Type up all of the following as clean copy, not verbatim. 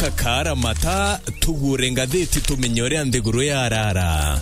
kakara mata tugure ngatheti tumenyore andeguru ya rara.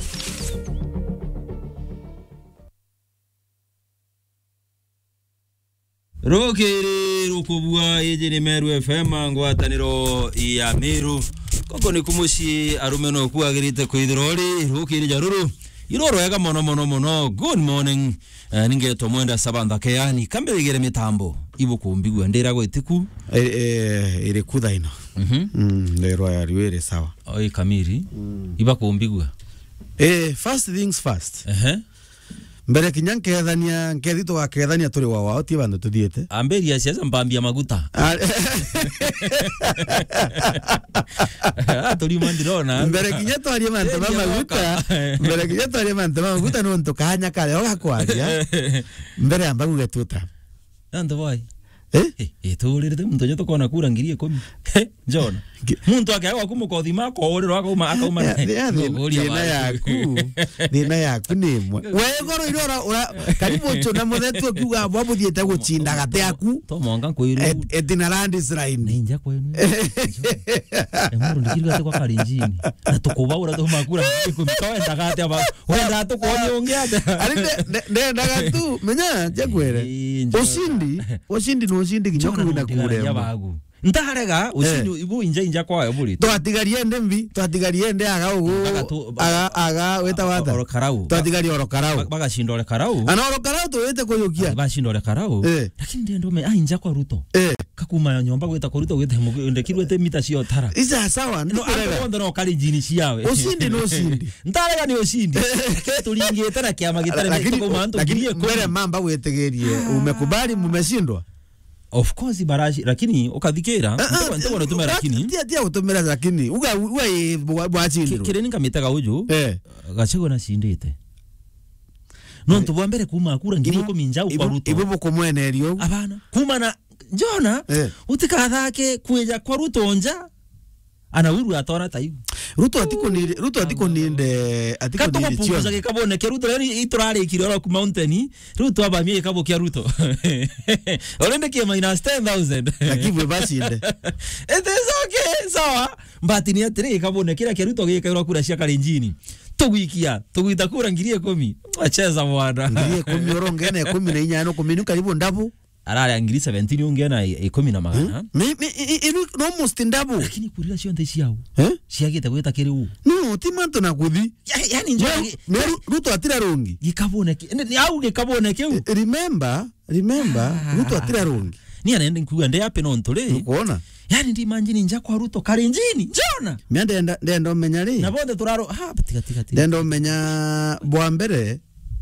Rokere rukubwa ejene Meru FM ngwataniro ya Meru koko ni kumushi arumeno kuagirite kuidrori rokere jaruru iroro yaga mono good morning ningeto mwenda sabanda kayani kambere mitambo ibo kumbigwa ndera gwetiku ire kudhaino ndero ya riwere sawa oi kamiri iba kumbigwa first things first mbere kinyanke ethania nkethito wakethania turi wao ti bandu tuthiete amberi ya siasa mbambia maguta turi mandirona mbere kinyato ari manto maguta mbere kinyato ari manto maguta no ntukanya kale ogakwaria mbere amba gugetuta ando boy turire muntu nyoto kona kura ngiri 10 John muntu akawa kumukothima ko oriro akauma dina yaku nimwe wegoro irora karibu chona muthetwe kuga bwabuthiete guchinda gate aku to monga kwiru etina land Israel ninja kwenu emuru ndikirga te kwa karinjini na tukubaura to makura kumitoenda gate aba wenda to konyo ungiate ari ndaga tu menya jakwere osindi no osindi kinyoko na kure yabagu ntarega usinu ibu inja kwayo buri twatigarie ndembi twatigarie nde aga weta wata orokarau twatigarie orokarau bagashinda orokarau ana orokarau to wete koyokia bashinda orokarau lakini ndendo me inja kwa ruto kakuma nyomba gweta kwa ruto gwete ndekirwete mita cio tara isa sawa ndo no kali jini ciawe osindi no osindi ntarega ni osindi tulingiete na kiama gitare mko manto lakini mbere mamba wetegerie umekubali mmeshindwa. Of course baraji lakini ukadhikira ntabona tumera lakini tia utumera lakini uga bwachindiro kire ninga mitaka uju gachego na shindite no ntubwa mbere kuma akura ngiri ko minja kwa ruto ibubo ko mwene elio abana kuma na njona utikathake kweja kwa ruto nja ana uru atora tayu ruto atiko ninde chio zake kabone ke ruto yani iturare kiroro ku mountain ruto abamie kabo kia ruto olende kia minus 10,000 lakini bashinde it is okay sawa mbati ni atire kabone kira kia ruto gika kura cia karenjini tuguita kura ngiri 10 acheza mwana ngiri 10 orongene 14 no kominu karibu ndabu arara ngiri 17 ungena 10 na magana no almost ndabu lakini kurira cio nte ciao ciagite gweta kiriu no ti manto na kuthi yani njoi ruto atira rongi gikabone ni au gikabone kiu remember ruto atira rongi ni anaenda kuga nde yape no ntore ukoona yani ndi manjini nja kwa ruto karenjini njona miande ndendo menya ri na bonde turaro tika ndendo menya bwa mbere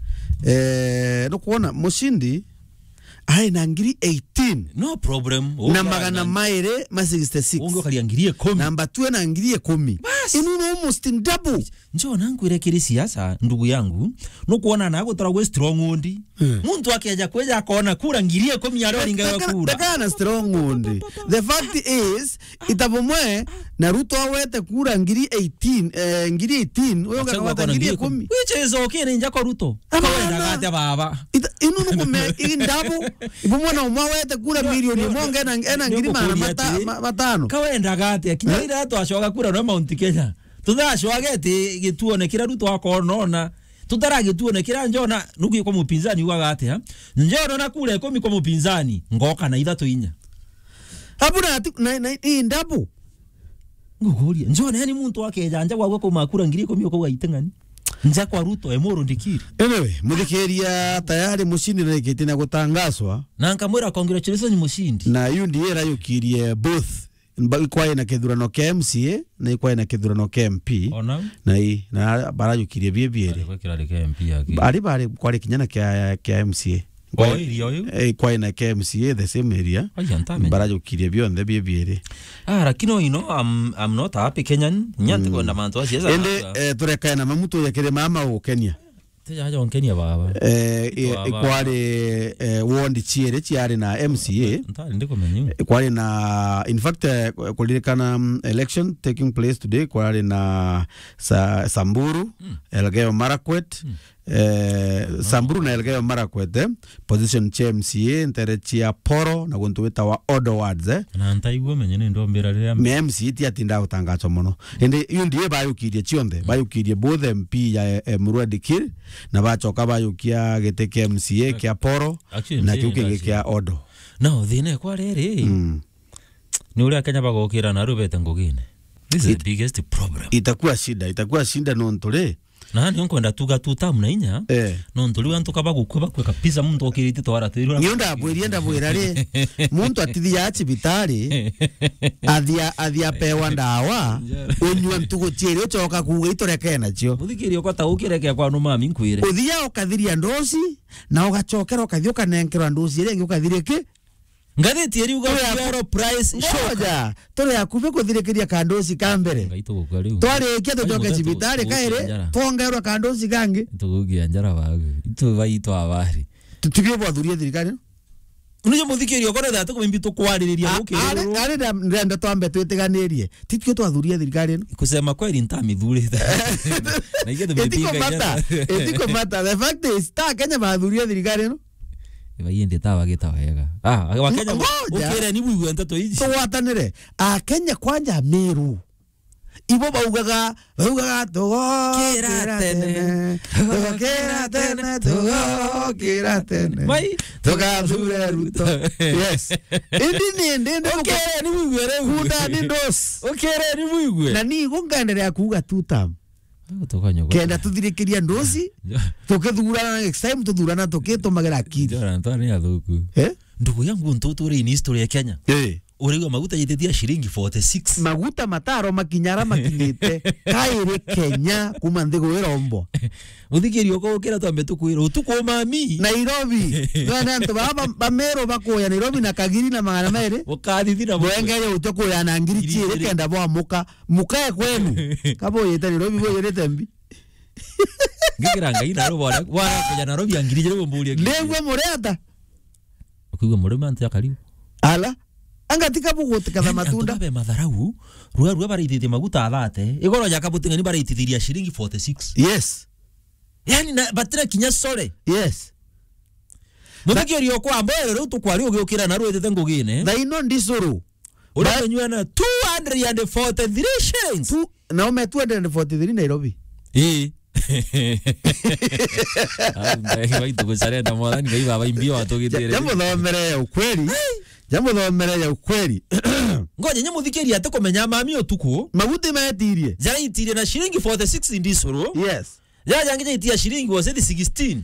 no kuona mushindi ai na ngiri 18 no problem na magana maire ma 66 ungo kali ngiri 10 namba 2 na ngiri 10 inu almost double njoo nangu ile kiri siasa ndugu yangu no kuona na gutara we strong undi muntu akeja kweja akaona kura ngiri 10 yaro linga kura dakana strong undi the fact is itabomwe na ruto awete kura ngiri 18 ngiri 18 wewe ngakata ngiri 10 which is okay ninja kwa ruto kaenda gate baba inu nukume indabo ibomwana umawete kura milioni monga ena ngiri matano kaenda gate kinyira twashoga kura no Mount Kenya tuthashwagete gituone kira ruto akonona tutaragituone kira njona nuki kwa mupinzani uga ate njona na kule 10 kwa mupinzani ngoka na 3 hapo na ndapo ngugoria njona yani muntu wake janja kwa kwa makura ngiri 10 kwa itengani nja kwa ruto emoro ndikiri anyway muthikeria tayari mushindi na ikitina gutangazwa na nkamwira congratulations mushindi na yundi era yukirie both kwa ina kithurano kia MCA na kwa ina kithurano kia MP na barayukirie biebire kwa kirale kia MP yake bari kwa kinyana kia MCA kwa ina kia MCA the same area barayukirie bionde biebire lakini I'm not happy Kenyan nyante kwa ndamanto asieza ende tureka na mamuto ya kile mama o Kenya teja on Kenya baba kwale wondi chiere chiari na MCA ndiko menyu kwale na in fact kulirikana election taking place today kwale na Samburu Elgeyo Marakwet Samburu na Elgeyo Marakwet position cha MCA ntere chia Poro na guntu witawa Odo Wards na ntaigwo menye ni ndombera ria MCA ti atinda utangacho muno indi yundie bayukirie chionde bayukirie both MP ya Murua Dikir na bachoka bayukia giteke MCA kia Poro na kiuke kia Odo no thine kwa riri ni uria Kenya bagokira na rubete ngugine. This is the biggest problem. Itakuwa shida no ntore na ni onkwenda tuga tutam na inya no nturi wantu kabagukwe bakwe kabisa muntu okirite twara tirura nyonda bwirienda bwirare muntu atithia acibitari athia pewa ndawa unywa ntugutiere ucoka kuga itoreke nacio uthikirio kota ukireke kwa no mami nkwire uthia ukathiria ndosi na ugacokera ukathio kanenkerwa ndosi ile ngukathirie ngatheti eri uga euro price shoja tore yakuve kuthirikiria kandosi kambere ngaito gukari twarikia tucoke cibitari kaire twongerwa kandosi kangi tugugia njara wagu itu baito abari tutige bwathuria thirikari unyo muthikirio kore thatu kumbi tukwariria gukiriro ari ndenda twambe twitiganirie titike twathuria thirikari no kusema kweli ntamithurite na igethe mipinga etiko mata the fact is ta Kenya bathuria thirikari no bayende tawa gitawega wakenya ukire ni buigwe ntato ici twatanire Kenya kwanja Meru ibo baugaga kira tene mai tugathure Ruto yes ndi ukire ni buigwe re kuda ni ndos ukire ni buigwe na ni gunganderea kuga tutam kenda tuthirikiria ndosi tukithurana next time tuthurana tukitumagera akiri Antoni athuku ndugu yangu ntuturi ni history ya Kenya urigo maguta yitetia shilingi 46 maguta mataro makinyara makinyite kaire Kenya kuma ndigo irombo uthikirio ko kira twambe tukwira utuko mami Nairobi ngana nto baba Meru bakoya Nairobi na Kagiri na magana mere ukadithira mwengere utoko ya na ngiri chire kenda bwa mukae kwenu kabo yete Nairobi bo yete mbi ngikiranga ina robo wala kuja Nairobi angirije robo mbulia ndengwe mureta kuigwa murema anta karibu ala angatika bugote kadha matunda be madharau ruwa barithite maguta athate igoro ya kabutinga ni barithithiria shilingi 46 yes yani na batira kinya sore yes muthikirio kwa mbere ru tukwari ugiukira na ruwete ngugine thaino ndicuru uranywa na 243 shillings na ume 243 Nairobi waitu gusarenda mwathani ngai baba imbio atugitire jambo thomere ya ukweli ngoja nyamuthikiria ate kumenya mami utuku maguti metirie jaraitirie na shilingi 46 ndisuru yes yange itia shilingi was 16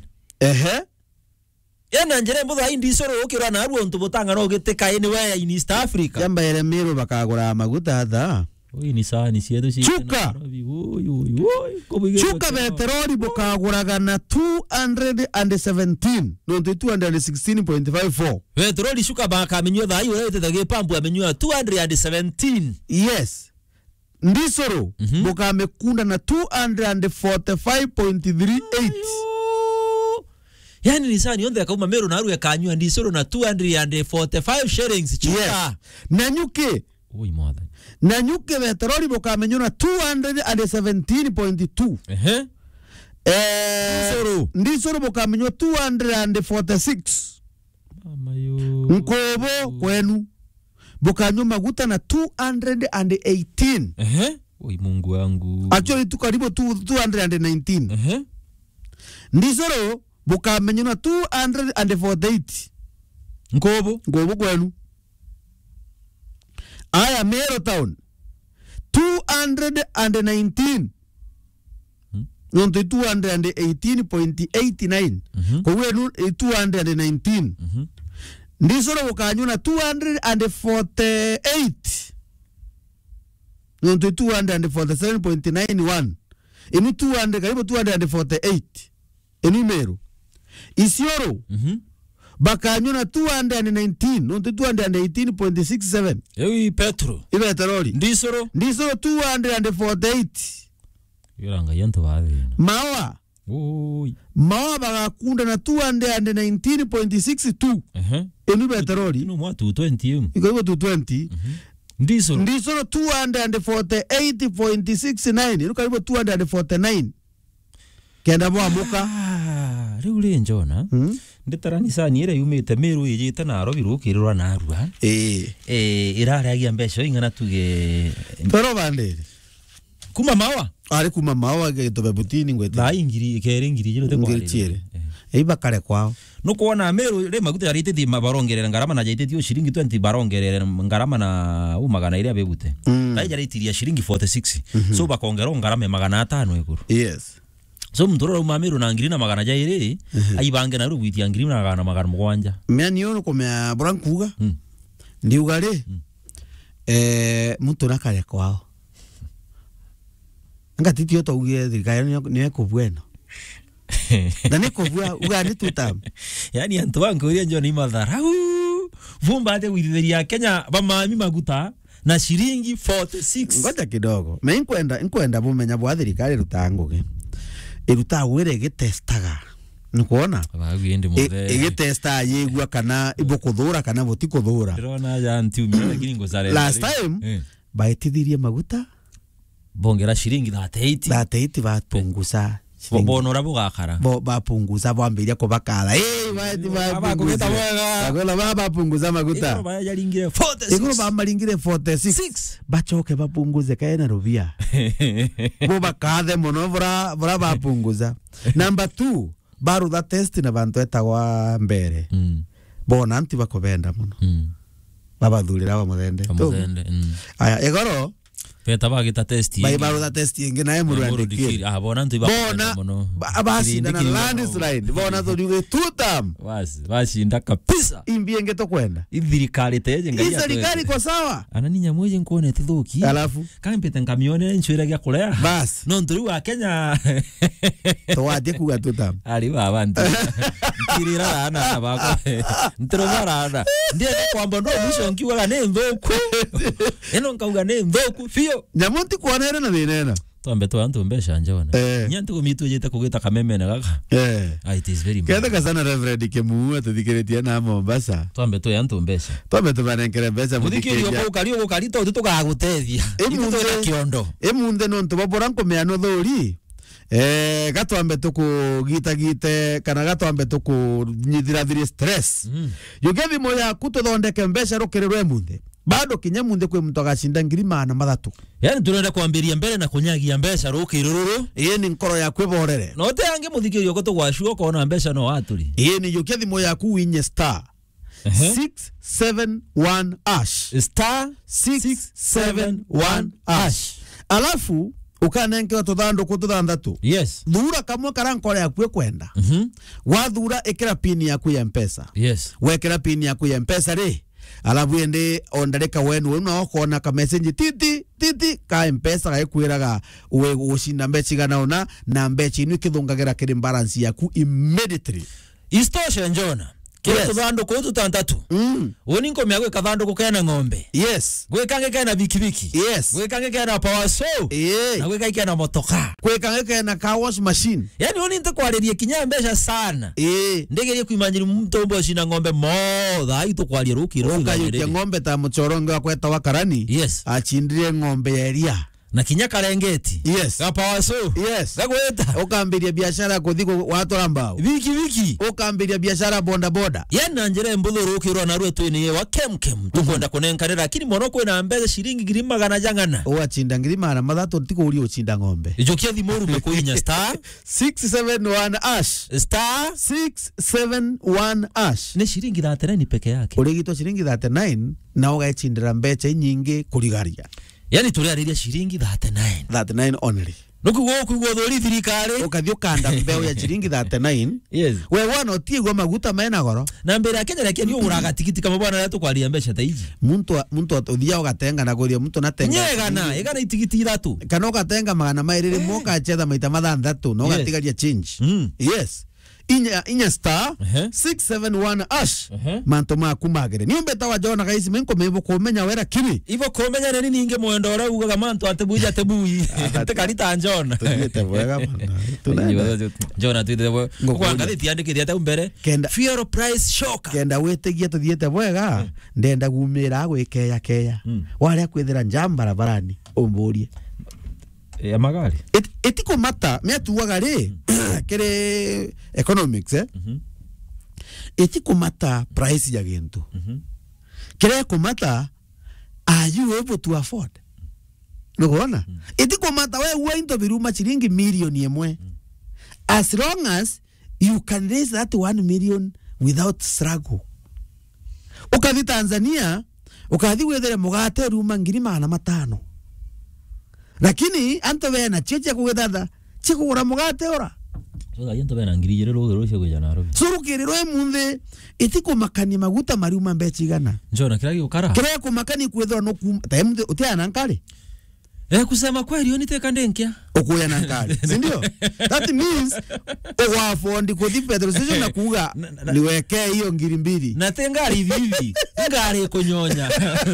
yana njere mbutha indisuru ukirwa na aru ontu butanga no giteka anywhere in East Africa jamba ere Meru bakagura maguta atha oi ni sani ciedu ci chuka chuka beterori bukaguraga na 217 no 216.54 beterori chuka bakamenywa thai urete thage pampu amenywa 217 yes ndisoro bukamekunda na 245.38 yani ni sani yonde akauma Meru na aru yakanywa ndisoro na 245 shillings chuka yes na nyuke oi mother na nyuke beterori bukamenywa 217.2 ndisoro bukamenywa 246 mama yo nkobo kwenu bukanywa maguta na 218 oi Mungu wangu actually tu karibu 219 ndisoro bukamenywa 248 nkobo kwenu aya Meru town 219 nonto 218.89 kwa wenu 219 ndisoro bukanywa na 248 nonto 247.91 inu 200 karibu 248 inu Meru Isiolo bakanywa na 219 nonto 218.67 ewi petro ibeterori ndisoro 248 yoranga yanto baadhi mawa mawa bagakunda na 219.62 enu beterori inu mwa 220 iko 220 ndisoro 248.69 inu karibu 249 kenda bwamuka riu ri njona nditarani sani ire yumite miru ijite na robi rukirwa na arua iraragia mbeca ingana tuge pero bande kuma mawa ari kuma mawa gitobe butini ngwete ba ingiri kere ingiri jiro te kwari eiba kare kwao no kuona meru re maguta yarite di mabarongerera ngarama na jaite dio shilingi 20 barongerera ngarama na umagana ile abegute dai jaritiria shilingi 46 so bakongera ngarama 500 ekuru yes so mtoro umameru na ngiri na magana jaire aibange na rugwitia ngiri na magana mugwanja meni yono komya brankuga ndiugare muntu nakare kwao ngatitio to ugie thirikari ni ekubweno na ni kubwa ugani tutam yani antu wangu uri njoni madharau vumba ate witheria Kenya bamami maguta na shilingi 46 ngoja kidogo me inkwenda bumenya bwa thirikari rutanguge iruta wire gitestaga nukuona bagende muthe igitesta yegwa kana ibukuthura kana butikuthura ndona ya ntiumira lakini ngozare last time baitithirie maguta bongera shilingi 38 bapunguza bono rabo gakara bapunguza bambiria kubakala bakugeta bwega bagola bapunguza maguta baya yaringire 46 iguru bamalingire 46 bachoke bapunguze kaena rubia bo bakathe muno bra bapunguza number 2 barutha test na bantu etagwa mbere bona anti bakobenda muno babathurira wa muthende aya igoro peta bagita test bai barutha test ingi na emurandikiri bona ntu ibakobenda muno abashinda na landslide bona thuriwe tutam bashinda kabisa imbienge to kwenda ithirikari teje ngalia serikali kwa sawa anani nyamweje nkone tithuki alafu kampete ngamione nchwira gya kulea bas no nturi wa Kenya twaje kuga tutam ali baba ntirira ana bako ntirobara ndiye kwamba ndo mwisho nkiwa ne mboku eno nkauga ne mboku fio nyamunti kuonera na dinena twambe twantu mbesha njona nyantu kumitu jeta kugita kameme na kaka it is very kenda kasana reverend Kimuua tuthikiritie na Mombasa twambe to yantu mbesha twambe tubanenkere mbesha muthikirio ko kalio kalito tutugagutethia itutwira kiondo emunde no ntubabora nkomeano thuri gatwambe tukugitagite kana gatwambe tukunyithira stress yugethi moya kututhondeke mbesha rukirirwe munde bado kinyamunde kwe mtu agashinda ngiri 300 yani turenda kwambiria mbere na kunyagia mbesha rukirururu ni nkoro ya kwiborere no te ange muthikirio ko tugwashuo kona mbesha no aturi ni yugethi moya kuwinye star 671 ash star 671 ash alafu ukanenke tuthanduku tuthanthatu yes thura kamwe karankore yakwe kwenda wathura ikira pin yaku ya mpesa yes wekira pin yaku ya mpesa ri alafu ende ondareka wenu no okona ka message titi ka mpesa gakwiraga uwe ushinda mbechi gana ona na mbechi ni kithungagira kiri balance yaku immediately istosha njona kile tuthanduku tutantatu woni nko myagwe kathanduku kana ng'ombe yes gwekange kana bikibiki yes gwekange kana power saw na gwekange kana motoka gwekange kana car wash machine yani woni nte kwaririe kinya mbesha sana ndegerie kuimanyiri mtombo shina ng'ombe motha itu kwarie rukiro ukayukia ng'ombe ta muchorongo akweta wakarani yes achindirie ng'ombe ya eria na kinya karengeti yes gapawa so yes gagweta ukambiria biashara kuthiko watu ambao wiki ukambiria biashara boda yana njere mbudhuru ukirwa na rwetu ni wa kemkem tukwenda kunenkarira lakini mono kwena mbeze shilingi ngiri 100 jangana uachinda ngiri 300 tiko uri uchinda ng'ombe ijokia thimoru mekuinya star 671 ash star 671 ash ni shilingi 39 peke yake urigitwa shilingi 39 na ugachindira mbecha nyingi kurigaria yani turiariria shilingi 39 only nukugo thori thirikari ukathio kanda mbeo ya shilingi 39 yes we wana tigwa maguta mena goro na mbere ya Kenya lakini ni uraga tikiti kama bwana yetu kwaria mbeca taiji muntu uthia ugatenga na guria muntu natenga nyegana igana itigiti 3 kana ugatenga magana mairiri moka chetha maita mathanthatu no gatigaria change yes inya star 671 ash manto maku magere ni mbeta wa jona gaisi menko mebo komenya wera kimi ivo komenya nani ninge mwendo ora uga manto atebuja tebui tekarita njona tete bwega bana njona tuite kwa ngati yandike ate umbere fear price shock kenda wetegia tuthiete bwega ndenda gumira gwikeya wale kwithira njamba barabarani umburie ya magari etiko mata me atuaga ri kere economics etiko mata price ya gintu kere kumata are you able to afford nukuona etiko mata we into biruma chiringi milioni emwe as long as you can raise that 1 million without struggle. Ukathi Tanzania ukathi wethere mugate ruma 500 lakini anto bena cheche kugethatha chikugura mugate ora so ayento bena ngirije rero cio kuja Nairobi so rukiriro emunthe itiko makani maguta mariuma mbechigana njona kiragi ukara kire kumakani kwethwa no taimuthe utiana nkari kusema kweli yoni teka ndenkia okuya na nkari si ndio that means owafondi kuthi petrol station na kuga niweke hiyo 2,000 na tengari vivi ngari kunyonya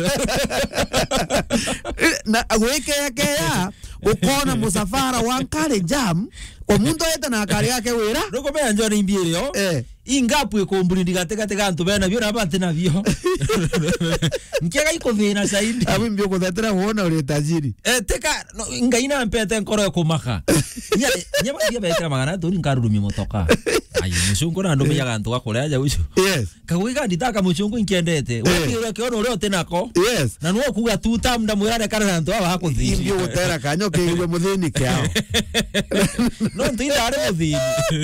na aweke yake ya ukona musafara wa nkari jam kwa muntu yeta na kari yake wira roko be njona imbierio ingapu ikombuli ndigateka antu bena byo nabante nabyo nkiaga ikovena saidi abi mbyo kuthatira huona uri tajiri teka ngaina mpete nkoro kumaka nyama bia betera magana dori nkarurumi motoka ayi mushungu na ndomi yaga antu akore aja ucho yes kawiga nditaka mushungu nkiendete wakira kiono uri otenako yes na nuo kuga tuta mda mwirane kana antu aba hakuthi mbyo gutera kanyo kigwe muthini kiao no ndindare muthini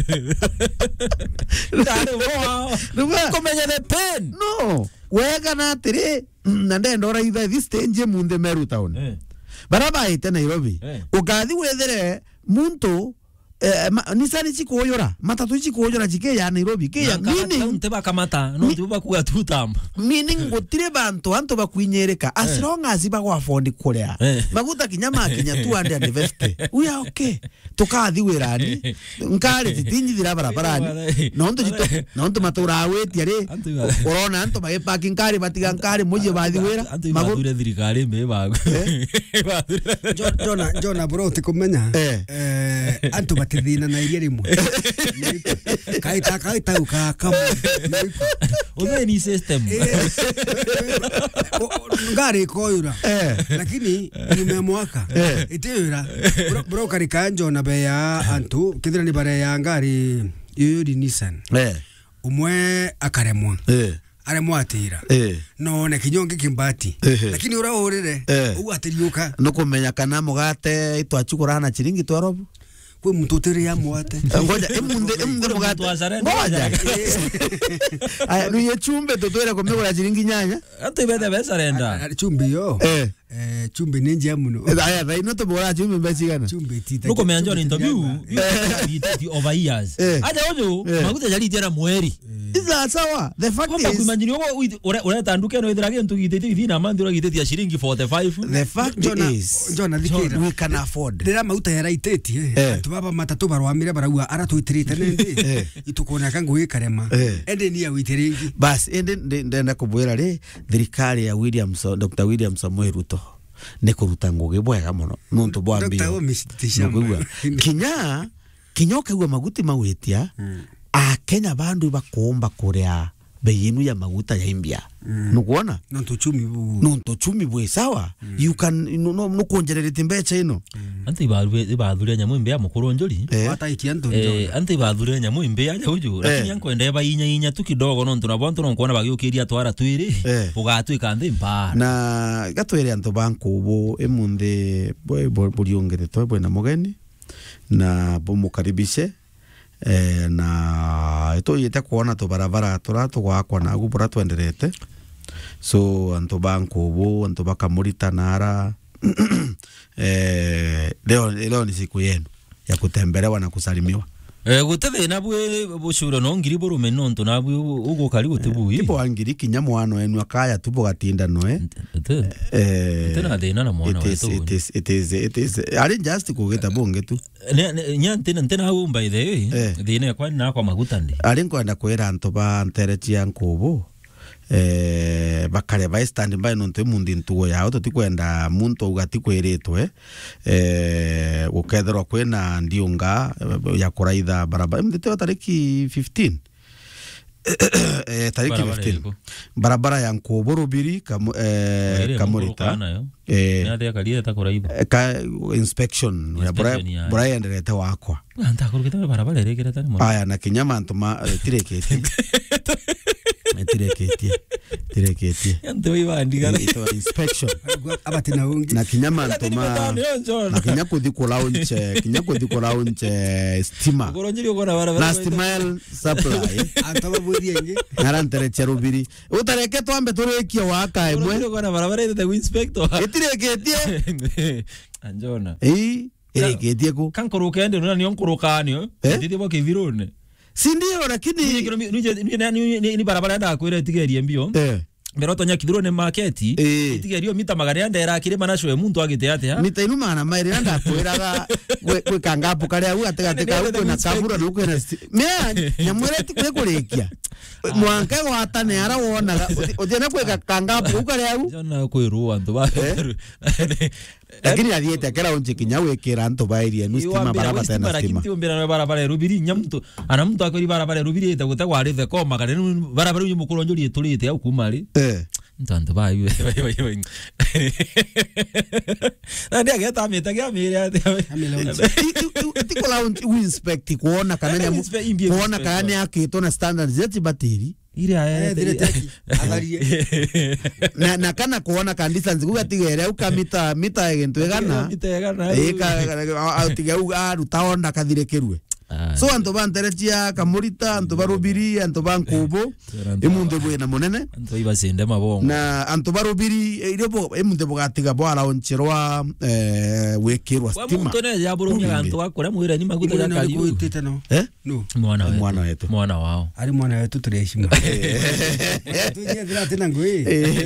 komenya the pen no wega na tiri na ndendora itha this stage munde Meru town baraba ite Nairobi ugathi wethere muntu nisani chikoyora matatu chikoyora chike ya Nairobi ke ya meaning nteba kamata no nteba kuga tutamba meaning gutire bantu anto bakuinyereka as long as bagwa fondi kurea maguta kinyama kinya 250 we are okay tukathi wirani nkari titinyi thira barabarani nonto matura aweti ari corona anto bage parking kari batiga nkari muje bathi wira magure thirikari mbe bago Jona bro tikumenya anto batithina na iria rimwe kaita ukakama ni system ngari koyura lakini nimemwaka itira bro karika Jona be ya antu kithira ni bare ya ngari yuri Nissan umwe akaremwa aremwa atira no ne kinyonge kimbati lakini ura urire ugatiriuka no kumenya kana mugate itwachukurana chiringi twarobu kwe mutoteri ya mwate ngoja emunde mugate ngoja aya nuye chumbe totwera komegura chiringi nyanya atibete besarenda chumbi yo chumbi ninje muno aya dai no to bora chumbi mbechigana chumbi tita nuko meanjo ni interview you over years aja ojo maguta jali tena mweri iza sawa the fact is kuimagine ore tanduke no idrage ntugitete thina mandura gitetia shiringi 45 the fact is Jona dikira we can afford ndira mauta yara itetie tubaba matatu barwamire baragwa aratuitirite nende itukona kangu ikarema ende ni ya witiringi bas ende ndenda kubwira ri thirikari ya Dr. William Samoei Ruto ne kuruta ngugi bwega muno nuntu bwambio kinya kagwa maguti mawetia a Kenya bandu bakomba kurea beinu ya maguta ya imbia nukuona nuntu chumi bwe sawa you can no konjererete mbecha ino anti bathure nyamu imbia mukuru njuri hata ikianto anti bathure nyamu imbia aja uju lakini yanko endeba inya tu kidogo no ntu nabonto no kuona bagiukiria twara twiri ugatwika ndi mpa na gatwere anto banku bo emunde buriongere bwe na mogeni na bomukaribishe na ito yete kuona to barabara twakwa na gubura twenderete so anto banko bo anto bakamurita nara leo ni siku yenu ya kutembelewa na kusalimiwa gutebe nabwe bushuro no ngiri borume nonto nabwe ugo kali gutebuyi tipo angiri kinyamwano enu akaya tubo gatinda noe tena dena na mwana it is ari just kugeta bonge tu nyantena umba ide dine kwa na kwa maguta ndi ari nkwenda kwera anto ba nterechi yankubo bakare ba stand by nonto mundi ntugo yao totikwenda muntu ugati kweretwe ukethero kwena ndiunga ya kuraitha barabara mdete tariki 15 tariki 15 barabara ya Nkuburubiri Kamurita ni atia kalia ta kuraiba inspection Brian rete wakwa anta kurukita barabara irekera tani mo aya na kinyama antuma tireketie tireketie ante wiba ndigana inspection abati na ungi na kinyama antuma na kinyakuthi ku launch stima koronjiri ukona barabara last mile supply ataba burienge narantere cherubiri utareke twambe turekia waka imwe koronjiri ukona barabara ite inspector tireketie anjona ireketie ku kankuruka ende nani onkurukanio nditi boke virone si ndio lakini ni barabara nda kwire tigerie mbio Meroto nya kidrone market itigerio mita magari anda era kirima nasho muntu agite ate ha mita inuma na mairi anda kwiraga we kangapu kale au ategate ka uko na kabura nuko na me nyamureti kule kurekia mwanka watane ara wona ujena kwe kangapu ukale au jona kwirua ndo ba lakini adiete akera onje kinyawe kera nto bairi nu stima barabara tena stima kimbira barabara rubiri nyamtu ana mtu akori barabara rubiri ite gutegwa rithe ko magari barabara uyu mukuronjuri turite au kumari Tanto vai. Ndio ageta mitaga mira. Tikola inspect kuona kana yakito na standards zeti bateri. Ile na kana kuona kan distance kugatigere ukamita egento egana. Atiga utaona kathirekerwe. So anto banterechia Kamurita anto barubiri anto bankubo emunde bwe na monene anto ibasinde mabongo na anto barubiri irebo emunde bugatiga bwala oncherwa wekirwa stima muntu ne yaburunya anto akora muira ni maguta ya kaliu no mwana wao ari mwana wetu tureshima tujye tena ngoi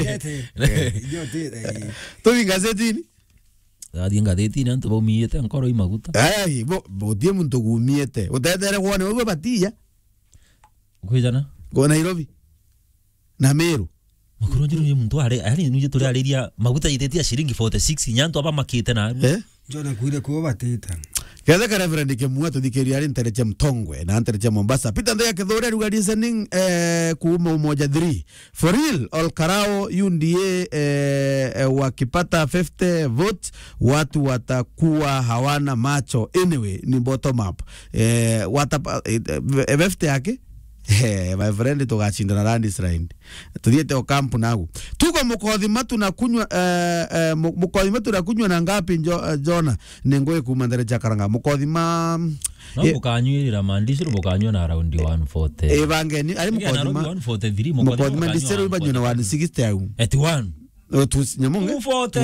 tu gazetini Adi ngazeti nanto bomiete ankoro imaguta. Ai bo die muntu gumiete. Utedere kuone wewe batia. Kujana? Go Nairobi. Na Meru. Makuronjiro ni muntu ari nuje tuli aliria maguta itetia shilingi 46 nyanto aba makite na. Jona kuire ko batita. Kaza ka reverend ke muato dikeria ari ntereche Mtongwe na ntereche Mombasa. Pita ndio yake dhore ruga listening kuuma umoja 3. For real all karao UNDA wakipata 50 votes watu watakuwa hawana macho. Anyway ni bottom up. Wata 50 yake my friend tugacinda na Rand Israel tuthiete o camp nagu tuko mukothima tunakunywa mukothima tunakunywa na ngapi Jona nengoe kumandere chakaranga mukothima no bukanyirira mandisho bukanywa na around 140 bangeni ari mukothima 143 mukothima ndisero banywa na 160 au 81 tu nyamunga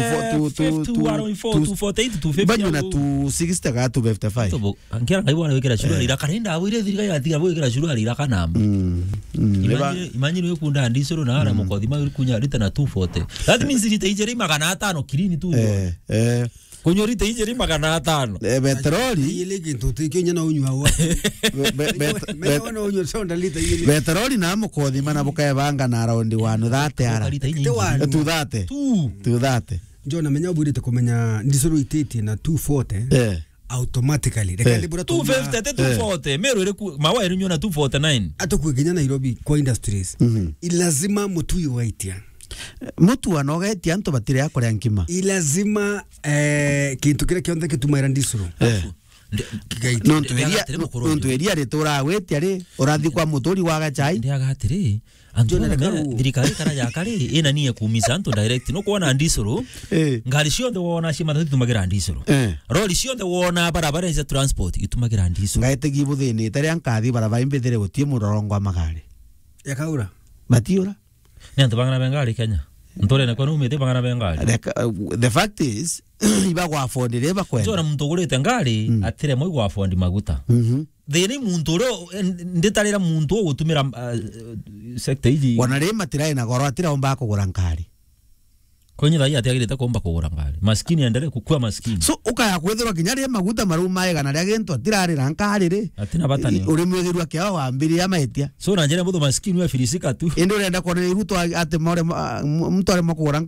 248 banyo na 260 ga 255 to angira ngaiwa wekera shuru ira kanenda awire thirika yatiga wekera shuru ira kana imagine wekunda ndisoro na ara mukothima kunya rita na 240 that means rita ijeri magana 5 kilini tu kunyorita ijeri magana 5 petroli ile kintu tikenya na unywa wa meona unywa sonda lita ile petroli na mukothima na bukae banga na around 130 ara tu date Jona menya burite kumenya ndisoro ititi na 240 automatically rekandi bura 250 mero ere mawa ere nyona 249 atokwegenya Nairobi kwa industries ilazima mutu waitia mutu anogetia anto batire yakore nkima ilazima kintu kile kionde kitumaira ndisoro nontu eria ritura wetia ri urathi kwa mutori wa gachai ndi agatiri Antona thirikari kana ya kare ina niye kumisa anto direct no kuona ndisoro ngari cionde wona cima tumagira ndisoro roli cionde wona barabara za transport itumagira ndisoro ngaite gibuthini tari ankathi barabara imbethere gutie murorongo amagari yakaura matiura ni anto bangana bengari Kenya ntore na kwanu umete bangana bengari the fact is iba kwa fondi leba kwenda zora muntu gurete ngari atire moi kwa fondi maguta thini muntu ro nditarira muntu gutumira sector iji wanarema tirai na goro atira omba kugura ngari konyi thai atiagirite komba kugura ngari maskini endere kukua maskini so ukaya kwethirwa kinyari maguta maruma ega na riagento atirarira ngari ri atina batani uri mwethirwa kia wa mbiri ya maetia so na njere mutho maskini wa filisika tu indi urenda kuona Ruto ate more mtore mukugura ngari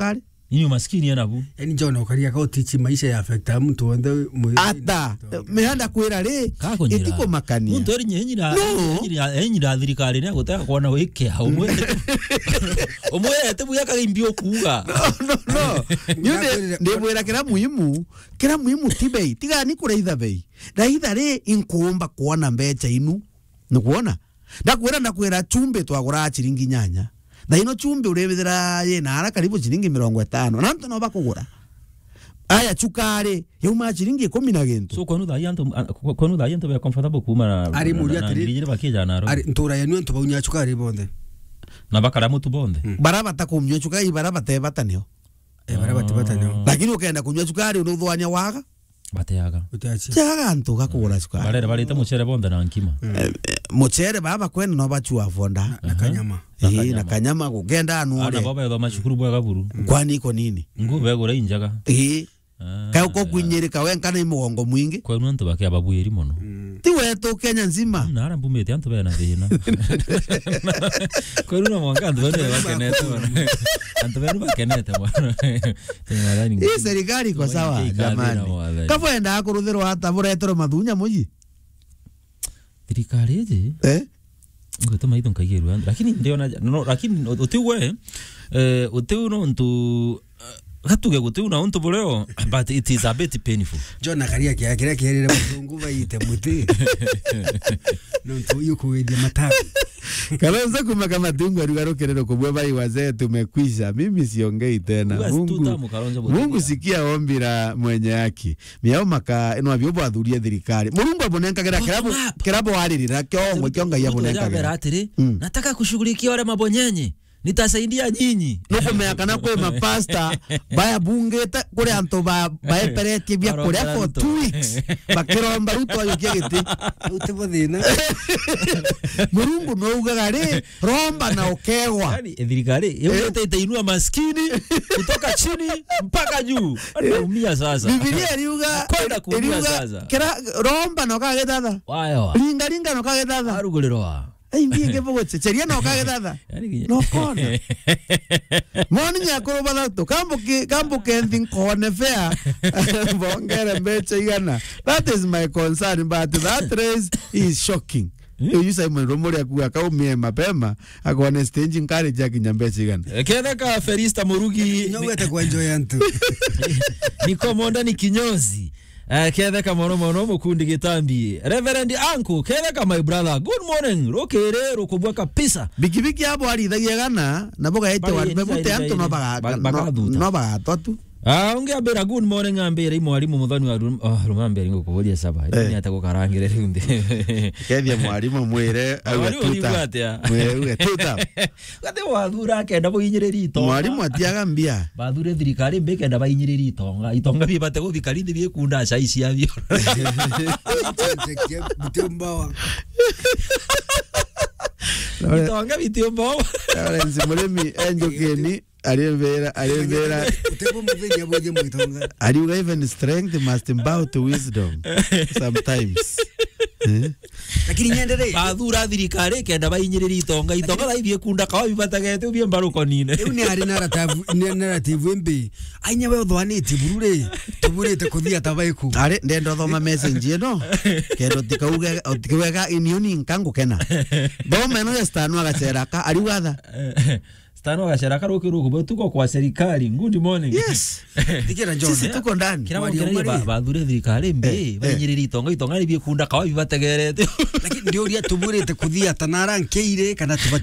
Ini maskini yana bu. Yani jona ukaria ka utichi maisha ya affecta mtu wende ata mehanda kwira ri itiko makania muntu eri nyira thirikari ne gutaka kuona wike umwe tebuya kagimbio kuga no ni mwira kira muhimu tibei tiga ni kureitha bei raitha ri inkumba kuona mbecha inu ni kuona ndakwira chumbe twagura chiringi nyanya Daino chumbe urebethera ye nara karibu chiringi 50 na mtu no bakugura aya chukare yuma chiringi 10 na gento so kwanu da yanto be comfortable kuma na ari muria tiri bakija naro ari ntura ya ntu baunya chukare bonde na bakara mutu bonde baraba takumnywa chukare baraba tebatanio baraba tebatanio lakini ukaenda kunywa chukare unuthwania waga bateaga chaga ntu gakugura chukare bareta muchere bonde na nkima muchere baba kwenda no bachua fonda na kanyama na kanyama kugenda anu ana baba yo mashukuru bwa gaburu kwani iko nini ngube gura injaga ka uko kwinyereka wenkana imugongo mwingi kwa ntu bakia babuyeri mono ti wetu Kenya nzima nara mbumete antu bena thina kwa nuna mwanga antu bena bakenete antu bena bakenete bwana hii serikali kwa sawa jamani kafoenda akuruthirwa hata buretero mathunya muji serikali je ngotoma idon kagiru lakini ndiona no lakini utiwe utiwe ntu hatuge gutiuna untu bureo but it is a bit painful John akaria kira kirire mutungu bayite muti no tu yuko wedia matabi Kalonzo kumaka matungu arugarukerero kubwe bai wazee tumekwisha mimi siongei tena Mungu sikia ombi la mwenye haki miao maka eno abyobo athurie thirikari Mungu abonenka kerabu waririra kyongo kyonga yabonenka nataka kushughulikia wale mabonyenye nitasaidia nyinyi nuko meakana kwe mapasta baya bungeta kure anto baeperete bya kure for 2 weeks bakiromba ruto ayokie giti utibodina Mungu no ugagare romba na okegwa yani thirikari yote itainua maskini kutoka chini mpaka juu anaumia sasa Biblia iliuga kwenda kuumia sasa kera romba no kagethatha wayo linga no kagethatha arugulirwa Mbige bogo checheria no kagethatha no kona Moni nyakoro balato kambuke nkone fair bongere mbeche igana that is my concern but that race is shocking you say mwe romori akuwa kaumie mapema akone stage encourage akinyambeche igana kedeka Ferista Murugi nyowete kwa enjoy antu niko monda ni kinyozi kedeka mono mukundi gitambi Reverend Uncle kedeka my brother good morning rokere rokubwa kabisa bikibiki abo arithagia gana na boga ite wa bebute antu no baga totu ungeambira good morning ambira mwalimu muthoni wa rumambere ngukuburia saba ni atagukarangire runde kethia mwalimu mwire au tuta mwire tuta gate wathura kenda buinyiriri itonga mwalimu atiaga mbia bathure thirikari mbe kenda bainyiriri itonga bibate guthikari ndithie kunda cai cia bio bitumbawa itonga bitumbawa Lawrence Muremi enjokeni Alivera utebo muvenya boje mwitonga Are you even strength must bow to wisdom sometimes lakini nyendere bathura thirikari kenda bainyiriri itonga baithie kunda kawa bibatagete ubie mbaruko nine eu ni ari narrative mbi ainya we thwaniti burure tuburite kuthia tabaiku ari ndendo thoma message ino kendo tikauga inioni nkangu kena boma no stano agacera ka ari watha stano agacera karukiruko tuko kwa serikali good morning yes dikira John sisi tuko ndani kira bathure thirikari mbi bainyiriri itonga bie kunda kawa bibategerete lakini ndio ria tuburite kuthia tanara nkeire kana